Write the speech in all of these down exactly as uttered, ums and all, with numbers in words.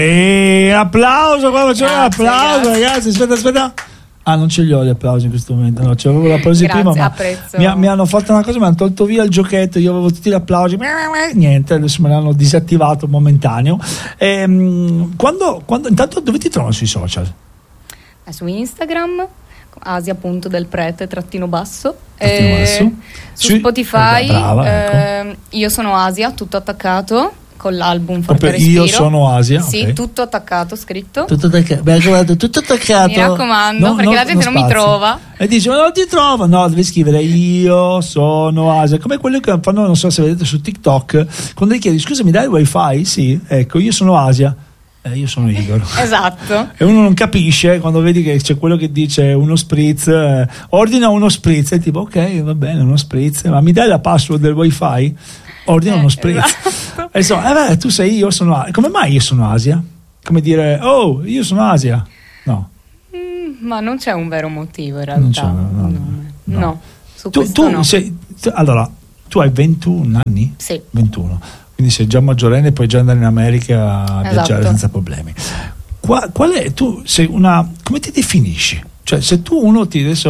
E applauso, qua facciamo un applauso, grazie. ragazzi. Aspetta, aspetta. Ah, non ce li ho gli applausi in questo momento, no, c'avevo l'applausi Grazie, prima, ma apprezzo. mi, mi hanno fatto una cosa, mi hanno tolto via il giochetto, io avevo tutti gli applausi, niente, adesso me l'hanno disattivato momentaneo. Ehm, quando, quando, intanto dove ti trovano sui social? È su Instagram, asia.delprete trattino basso, Trattino eh, basso. su Sì, Spotify, eh, brava, eh, ecco. io sono Asia, tutto attaccato, con l'album Forte Proprio Respiro. io sono Asia, Sì, ok. tutto attaccato, scritto. Tutto attaccato, mi raccomando, tutto attaccato. Mi raccomando, perché la gente non mi spazio. trova. E dice, ma non ti trova? No, devi scrivere io sono Asia, come quello che fanno, non so se vedete su TikTok, quando gli chiedi, scusa, mi dai il wifi? Sì, ecco, io sono Asia. Eh, io sono Igor. Esatto. E uno non capisce quando vedi che c'è quello che dice uno spritz, eh, ordina uno spritz, e tipo, ok, va bene, uno spritz, ma mi dai la password del wifi? Ordina Eh, uno spritz. esatto. E so, eh beh, tu sei io sono Asia. Come mai io sono Asia? Come dire, oh, io sono Asia? No. Mm, ma non c'è un vero motivo in Non c'è, realtà. no, no, no, no. no, su Tu, questo tu no. sei, tu- allora, tu hai ventuno anni? Sì. ventuno. Quindi sei già maggiorenne e puoi già andare in America a Esatto. viaggiare senza problemi. Qua, qual è, tu sei una, come ti definisci? Cioè, se tu uno ti adesso,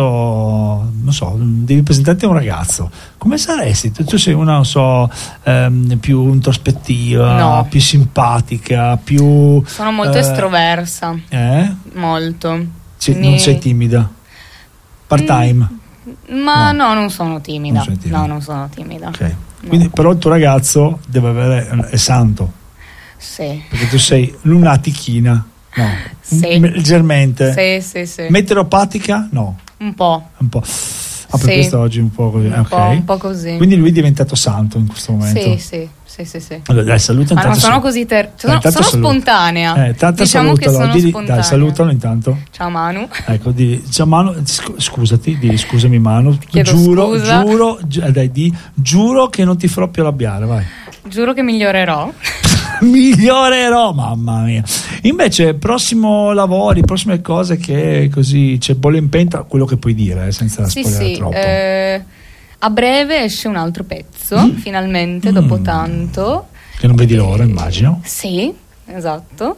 non so, devi presentarti a un ragazzo, come saresti? Tu, tu sei una, non so, ehm, più introspettiva, No. più simpatica, più... Sono molto eh, estroversa, Eh? molto. Sì, Quindi- non sei timida? Part time? Ma No. no, non sono timida. Non sei timida. No, non sono timida. Ok. No. Quindi, però il tuo ragazzo deve avere, è santo, Sì. perché tu sei lunatichina, no, Sì. M- leggermente, Sì, sì, sì. meteoropatica, no, Un po'. un po'. Ah, per Sì. questo oggi un po' così, Un, ok. po', un po' così. Quindi lui è diventato santo in questo momento. Sì, sì, sì, sì, sì. Allora, dai, saluta Ma non intanto. sono salu- così ter- Dai, sono, intanto sono saluta. spontanea. Eh, tanto diciamo che salutalo, sono digli- spontanea. dai, salutalo intanto. Ciao Manu. Ecco, di, ciao Manu, scu- scusati, di, scusami Manu, chiedo giuro, scusa. giuro, gi- eh, dai, di, giuro che non ti farò più arrabbiare, vai. Giuro che migliorerò. Migliorerò, mamma mia. Invece, prossimo lavori, prossime cose che così c'è bolle in pentola, quello che puoi dire, eh, senza Sì, spoilerare sì. troppo. eh, a breve esce un altro pezzo, Mm. finalmente, Mm. dopo tanto. Che non vedi l'ora, immagino. Sì, esatto.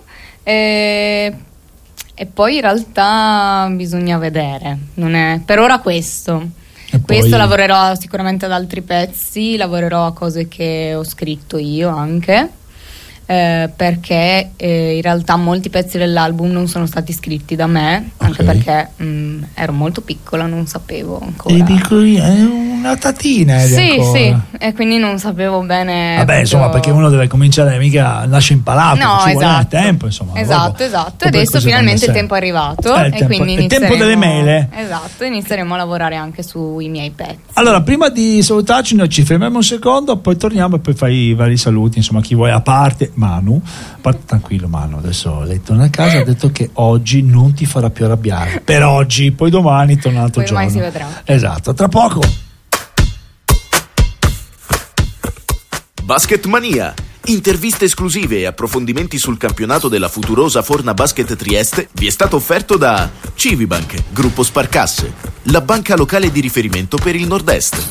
E, e poi in realtà bisogna vedere. Non è per ora questo. E Questo poi- lavorerò sicuramente ad altri pezzi, lavorerò a cose che ho scritto io anche. Eh, perché eh, in realtà molti pezzi dell'album non sono stati scritti da me, anche Ok. perché mh, ero molto piccola, non sapevo ancora. E dico io, è una tatina eri Sì, ancora. sì, e quindi non sapevo bene. Vabbè, insomma, proprio- perché uno deve cominciare, mica nasce imparato, No, ci vuole esatto. tempo, insomma. Esatto, dopo- esatto. dopo E le adesso cose finalmente il vanno tempo è arrivato. Eh, il e tempo- quindi il tempo inizieremo- delle mele. Esatto, inizieremo a lavorare anche sui miei pezzi. Allora, prima di salutarci, noi ci fermiamo un secondo, poi torniamo e poi fai i vari saluti, insomma, chi vuoi, a parte Manu. A parte, tranquillo Manu, adesso lei torna a casa, ha detto che oggi non ti farà più arrabbiare. Per oggi, poi domani torna un altro Poi giorno. domani si vedrà. Esatto, tra poco. Basket Mania. Interviste esclusive e approfondimenti sul campionato della futurosa Forna Basket Trieste vi è stato offerto da Civibank, Gruppo Sparcasse, la banca locale di riferimento per il Nord-Est.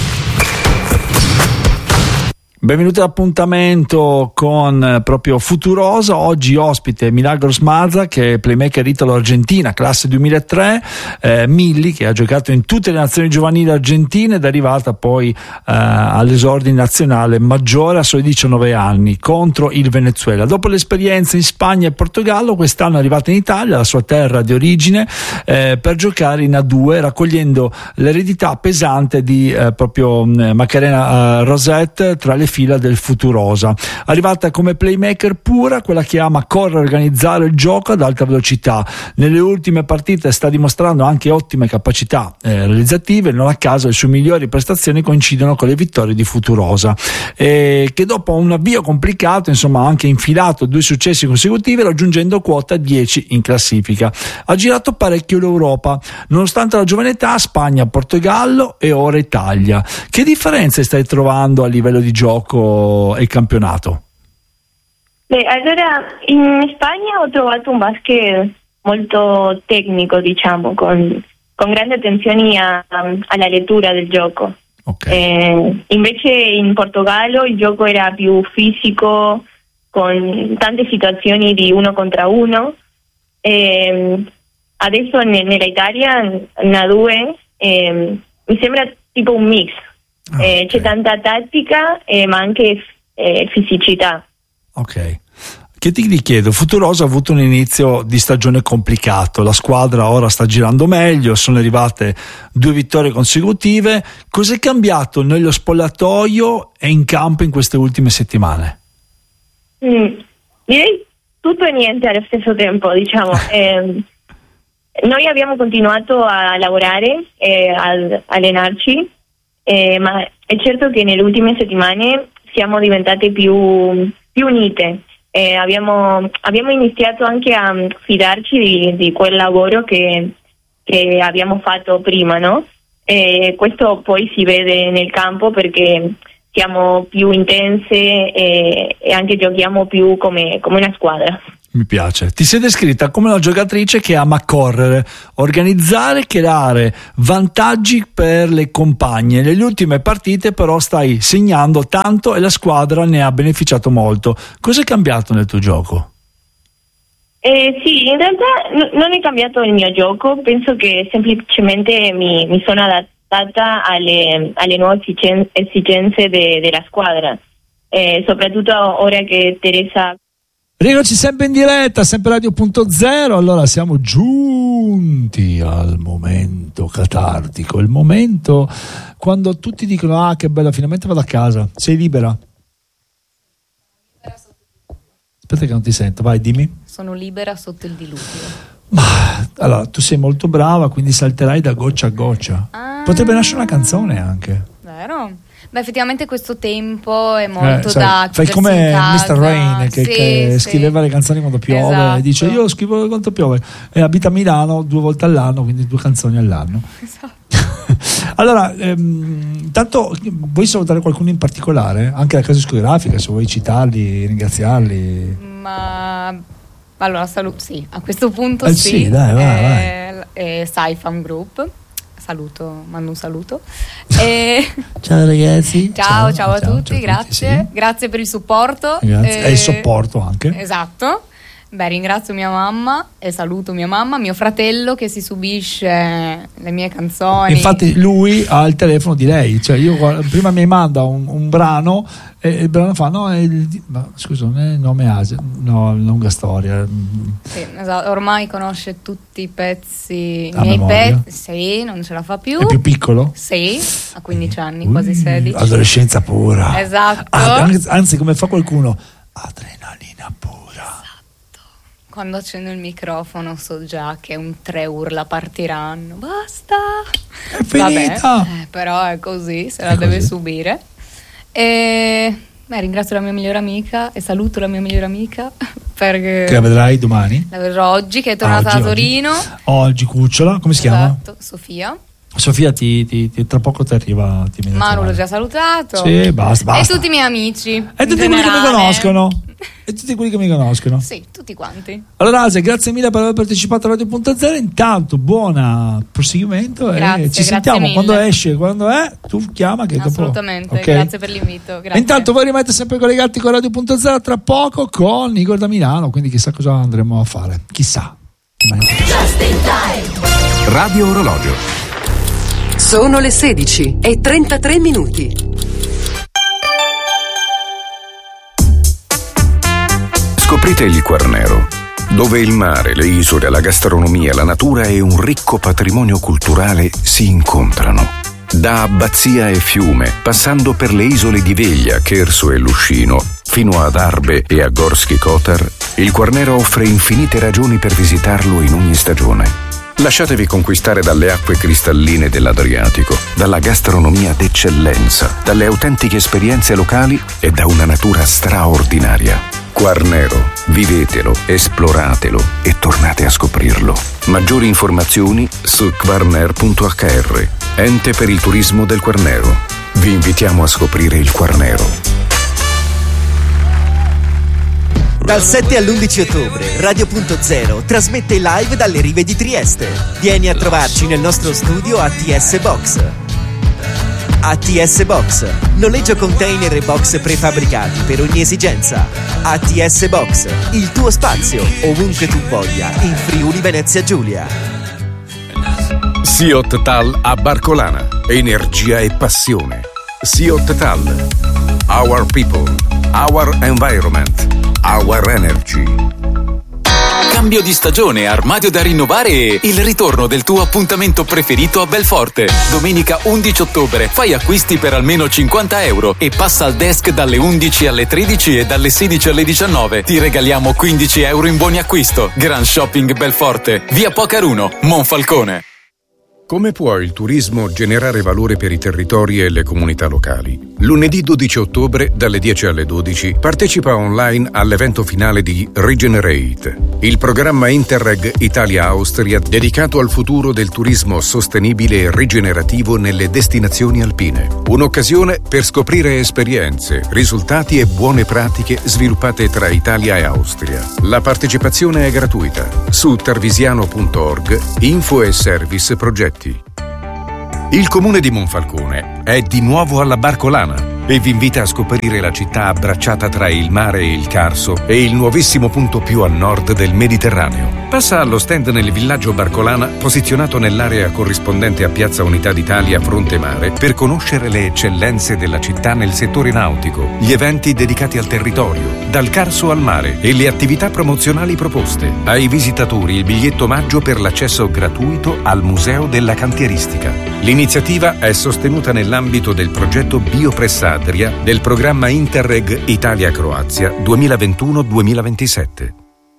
Benvenuti all'appuntamento con eh, proprio Futurosa. Oggi ospite Milagros Maza, che è playmaker italo-argentina, classe duemilatré, eh, Milli, che ha giocato in tutte le nazioni giovanili argentine ed è arrivata poi eh, all'esordio in nazionale maggiore a soli diciannove anni contro il Venezuela. Dopo l'esperienza in Spagna e Portogallo, quest'anno è arrivata in Italia, la sua terra di origine, eh, per giocare in A due, raccogliendo l'eredità pesante di eh, proprio mh, Macarena eh, Rosette tra le fila del Futurosa. Arrivata come playmaker pura, quella che ama correre e organizzare il gioco ad alta velocità. Nelle ultime partite sta dimostrando anche ottime capacità eh, realizzative, non a caso le sue migliori prestazioni coincidono con le vittorie di Futurosa, eh, che dopo un avvio complicato, insomma, ha anche infilato due successi consecutivi raggiungendo quota dieci in classifica. Ha girato parecchio l'Europa, nonostante la giovane età, Spagna, Portogallo e ora Italia. Che differenze stai trovando a livello di gioco e campionato? Beh, allora in Spagna ho trovato un basket molto tecnico, diciamo, con, con grandi attenzioni a- alla lettura del gioco. Ok. Eh, invece in Portogallo il gioco era più fisico, con tante situazioni di uno contro uno. E adesso ne, nella Italia, na due, eh, mi sembra tipo un mix. Ah, eh, okay. C'è tanta tattica, eh, ma anche eh, fisicità. Ok. Che ti richiedo, Futurosa ha avuto un inizio di stagione complicato, la squadra ora sta girando meglio, sono arrivate due vittorie consecutive. Cos'è cambiato nello spogliatoio e in campo in queste ultime settimane? Mm, direi tutto e niente allo stesso tempo, diciamo. eh, noi abbiamo continuato a lavorare e a allenarci, eh, ma è certo che nelle ultime settimane siamo diventate più, più unite. Eh, abbiamo, abbiamo iniziato anche a fidarci di, di quel lavoro che, che abbiamo fatto prima, no? E questo poi si vede nel campo perché siamo più intense e, e anche giochiamo più come, come una squadra. Mi piace. Ti sei descritta come una giocatrice che ama correre, organizzare, creare vantaggi per le compagne. Nelle ultime partite però stai segnando tanto e la squadra ne ha beneficiato molto. Cos'è cambiato nel tuo gioco? Eh, sì, in realtà n- non è cambiato il mio gioco, penso che semplicemente mi, mi sono adattata alle, alle nuove esigenze de- della squadra, eh, soprattutto ora che Teresa... Rieccoci sempre in diretta, sempre Radio Punto Zero. Allora siamo giunti al momento catartico, il momento quando tutti dicono ah che bella, finalmente vado a casa, sei libera. Aspetta che non ti sento, vai dimmi. Sono libera sotto il diluvio. Ma allora tu sei molto brava, quindi salterai da goccia a goccia. Ah, potrebbe nascere una canzone anche. Vero? Beh, effettivamente questo tempo è molto eh, sai, da fai come mister Rain che, sì, che sì. scriveva le canzoni quando piove, esatto. E dice io scrivo quando piove e abita a Milano due volte all'anno, quindi due canzoni all'anno. Esatto. Allora ehm, intanto vuoi salutare qualcuno in particolare? Anche la casa discografica, se vuoi citarli, ringraziarli. Ma allora saluto, sì, a questo punto eh, sì, sì dai, vai, è, vai. È Saifam Group. Saluto, mando un saluto. E... Ciao ragazzi. Ciao, ciao, ciao a ciao, tutti, ciao grazie. Tutti, sì. Grazie per il supporto. Grazie. E... e il supporto anche. Esatto. Beh, ringrazio mia mamma e saluto mia mamma, mio fratello che si subisce le mie canzoni. Infatti lui ha il telefono di lei, cioè io prima mi manda un, un brano e il brano fa no, è il, ma, scusa, non è il nome Asia, no, lunga storia. Sì, esatto, ormai conosce tutti i pezzi, i a miei memoria. pezzi, sì, non ce la fa più. È più piccolo? Sì, ha quindici anni, Ui, quasi sedici. Adolescenza pura. Esatto. Ah, anzi, come fa qualcuno? Adrenalina pura. Quando accendo il microfono so già che un tre urla partiranno. Basta! È finita! Vabbè, eh, però è così, se la è deve così. subire. E beh, ringrazio la mia migliore amica e saluto la mia migliore amica perché che la vedrai domani? La vedrò oggi che è tornata oggi, a Torino. Oggi. oggi cucciola, come si esatto, chiama? Sofia. Sofia ti, ti, ti, tra poco ti arriva ti Manu l'ho già salutato. Sì, basta, basta. E tutti i miei amici e tutti quelli che mi conoscono e tutti quelli che mi conoscono sì, tutti quanti. Allora Asia, grazie mille per aver partecipato a Radio Punto Zero. Intanto buon proseguimento grazie, e ci sentiamo mille. quando esce, quando è tu chiama che assolutamente dopo... okay. Grazie per l'invito, grazie. Intanto voi rimanete sempre collegati con Radio Punto Zero, tra poco con Igor da Milano, quindi chissà cosa andremo a fare, chissà. Radio Orologio. Sono le sedici e trentatré minuti. Scoprite il Quarnero, dove il mare, le isole, la gastronomia, la natura e un ricco patrimonio culturale si incontrano. Da Abbazia e Fiume, passando per le isole di Veglia, Cherso e Luscino, fino ad Arbe e a Gorski Kotar, il Quarnero offre infinite ragioni per visitarlo in ogni stagione. Lasciatevi conquistare dalle acque cristalline dell'Adriatico, dalla gastronomia d'eccellenza, dalle autentiche esperienze locali e da una natura straordinaria. Quarnero, vivetelo, esploratelo e tornate a scoprirlo. Maggiori informazioni su quarner punto acca erre, ente per il turismo del Quarnero. Vi invitiamo a scoprire il Quarnero. Dal sette all'undici ottobre, Radio Punto Zero trasmette live dalle rive di Trieste. Vieni a trovarci nel nostro studio A T S Box. A T S Box, noleggio container e box prefabbricati per ogni esigenza. A T S Box, il tuo spazio, ovunque tu voglia, in Friuli Venezia Giulia. Siot Tal a Barcolana, energia e passione. Siot Tal, our people, our environment, our energy. Cambio di stagione, armadio da rinnovare e il ritorno del tuo appuntamento preferito a Belforte. Domenica undici ottobre fai acquisti per almeno cinquanta euro e passa al desk dalle undici alle tredici e dalle sedici alle diciannove. Ti regaliamo quindici euro in buoni acquisto. Grand Shopping Belforte, via Pocaruno, Monfalcone. Come può il turismo generare valore per i territori e le comunità locali? Lunedì dodici ottobre, dalle dieci alle dodici, partecipa online all'evento finale di Regenerate, il programma Interreg Italia-Austria dedicato al futuro del turismo sostenibile e rigenerativo nelle destinazioni alpine. Un'occasione per scoprire esperienze, risultati e buone pratiche sviluppate tra Italia e Austria. La partecipazione è gratuita. Su tarvisiano punto org, info e service progetti. Il comune di Monfalcone è di nuovo alla Barcolana e vi invita a scoprire la città abbracciata tra il mare e il Carso e il nuovissimo punto più a nord del Mediterraneo. Passa allo stand nel villaggio Barcolana, posizionato nell'area corrispondente a Piazza Unità d'Italia Fronte Mare, per conoscere le eccellenze della città nel settore nautico, gli eventi dedicati al territorio, dal Carso al mare e le attività promozionali proposte. Ai visitatori il biglietto omaggio per l'accesso gratuito al Museo della Cantieristica. L'iniziativa è sostenuta nell'ambito del progetto Biopress Adria del programma Interreg Italia-Croazia duemilaventuno duemilaventisette.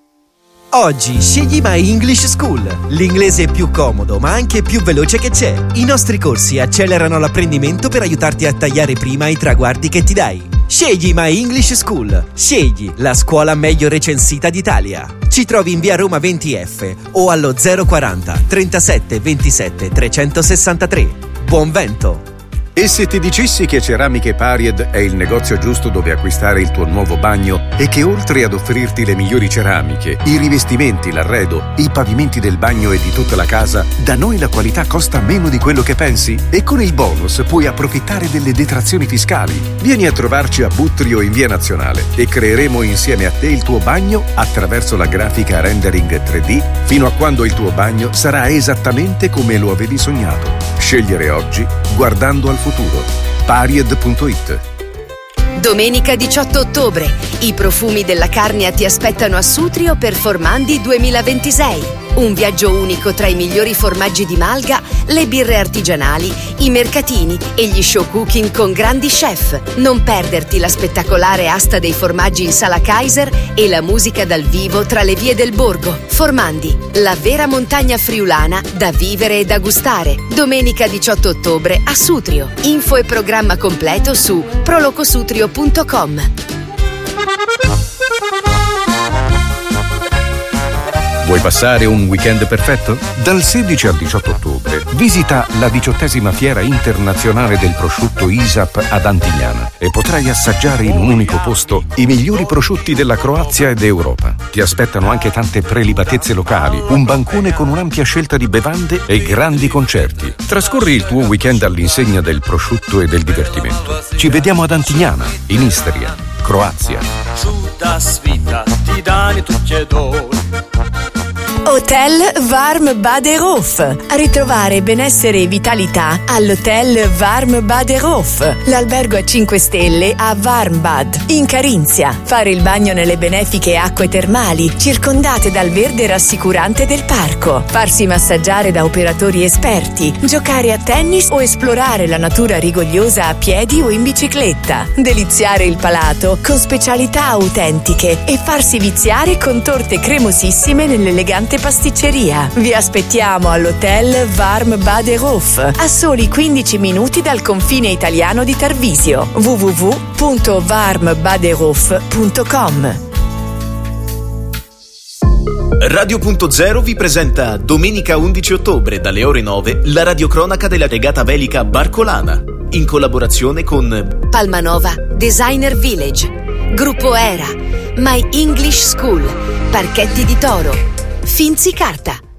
Oggi scegli My English School, l'inglese più comodo ma anche più veloce che c'è. I nostri corsi accelerano l'apprendimento per aiutarti a tagliare prima i traguardi che ti dai. Scegli My English School, scegli la scuola meglio recensita d'Italia. Ci trovi in via Roma venti F o allo zero quaranta trentasette ventisette trecentosessantatré. Buon vento! E se ti dicessi che Ceramiche Paried è il negozio giusto dove acquistare il tuo nuovo bagno e che oltre ad offrirti le migliori ceramiche, i rivestimenti, l'arredo, i pavimenti del bagno e di tutta la casa, da noi la qualità costa meno di quello che pensi? E con il bonus puoi approfittare delle detrazioni fiscali. Vieni a trovarci a Buttrio in via Nazionale e creeremo insieme a te il tuo bagno attraverso la grafica rendering tre D fino a quando il tuo bagno sarà esattamente come lo avevi sognato. Scegliere oggi guardando al futuro. Paried punto it. Domenica diciotto ottobre, i profumi della Carnia ti aspettano a Sutrio per Formandi duemilaventisei. Un viaggio unico tra i migliori formaggi di Malga, le birre artigianali, i mercatini e gli show cooking con grandi chef. Non perderti la spettacolare asta dei formaggi in Sala Kaiser e la musica dal vivo tra le vie del borgo. Formandi, la vera montagna friulana da vivere e da gustare. Domenica diciotto ottobre a Sutrio. Info e programma completo su prolocosutrio punto com. Vuoi passare un weekend perfetto? Dal sedici al diciotto ottobre visita la diciottesima Fiera Internazionale del Prosciutto I S A P ad Antignana e potrai assaggiare in un unico posto i migliori prosciutti della Croazia ed Europa. Ti aspettano anche tante prelibatezze locali, un bancone con un'ampia scelta di bevande e grandi concerti. Trascorri il tuo weekend all'insegna del prosciutto e del divertimento. Ci vediamo ad Antignana, in Istria, Croazia. Hotel Warm Baderhof. A ritrovare benessere e vitalità all'Hotel Warm Baderhof, l'albergo a cinque stelle a Warmbad, in Carinzia. Fare il bagno nelle benefiche acque termali, circondate dal verde rassicurante del parco. Farsi massaggiare da operatori esperti, giocare a tennis o esplorare la natura rigogliosa a piedi o in bicicletta. Deliziare il palato con specialità autentiche e farsi viziare con torte cremosissime nell'elegante pasticceria. Vi aspettiamo all'Hotel Warm Baderhof, a soli quindici minuti dal confine italiano di Tarvisio. w w w punto warm baderhof punto com. Radio Punto Zero vi presenta domenica undici ottobre dalle ore nove la radiocronaca della regata velica Barcolana, in collaborazione con Palmanova Designer Village, Gruppo Era, My English School, Parchetti di Toro, Finzi Carta.